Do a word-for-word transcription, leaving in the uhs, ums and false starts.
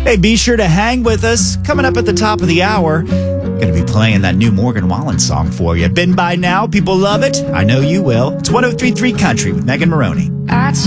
Hey, be sure to hang with us. Coming up at the top of the hour, going to be playing that new Morgan Wallen song for you. Been by now. People love it. I know you will. It's one oh three point three Country with Megan Maroney. I